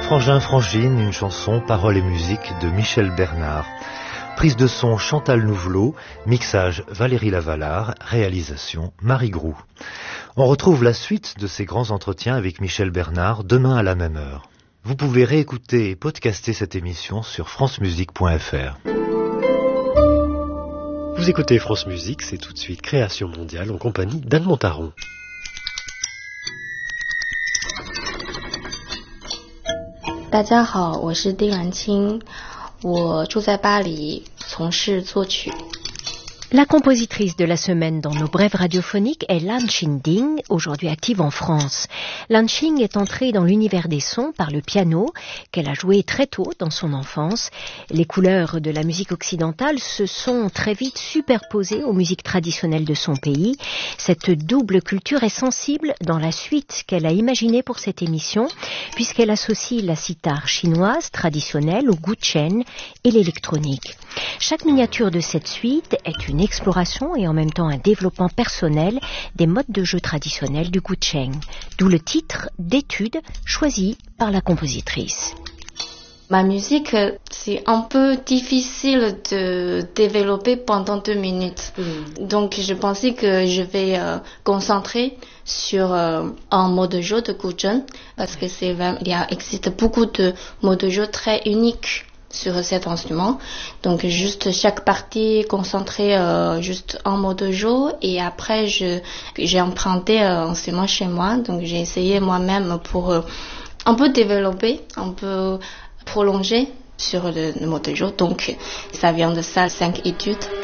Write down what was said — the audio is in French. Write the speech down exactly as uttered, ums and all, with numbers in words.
Frangin Frangine, une chanson, paroles et musique de Michel Bernard. Prise de son Chantal Nouvelot, mixage Valérie Lavalard, réalisation Marie Groux. On retrouve la suite de ces grands entretiens avec Michel Bernard demain à la même heure. Vous pouvez réécouter et podcaster cette émission sur francemusique point f r. Vous écoutez France Musique, c'est tout de suite Création mondiale en compagnie d'Anne Montaron. 大家好，我是丁兰青，我住在巴黎，从事作曲。 La compositrice de la semaine dans nos brèves radiophoniques est Lan Qingding, aujourd'hui active en France. Lan Qing est entrée dans l'univers des sons par le piano, qu'elle a joué très tôt dans son enfance. Les couleurs de la musique occidentale se sont très vite superposées aux musiques traditionnelles de son pays. Cette double culture est sensible dans la suite qu'elle a imaginée pour cette émission, puisqu'elle associe la sitar chinoise traditionnelle au guchen et l'électronique. Chaque miniature de cette suite est une exploration et en même temps un développement personnel des modes de jeu traditionnels du guchen, d'où le titre d'étude choisi par la compositrice. Ma musique, c'est un peu difficile de développer pendant deux minutes. Mmh. Donc, je pensais que je vais euh, concentrer sur euh, un mode de jeu de guchen, parce que c'est il y a, existe beaucoup de modes de jeu très uniques sur cet instrument. Donc juste chaque partie concentrée euh, juste en mode de jeu, et après je j'ai emprunté euh, un instrument chez moi, donc j'ai essayé moi-même pour euh, un peu développer, un peu prolonger sur le, le mode de jeu. Donc ça vient de ça, cinq études.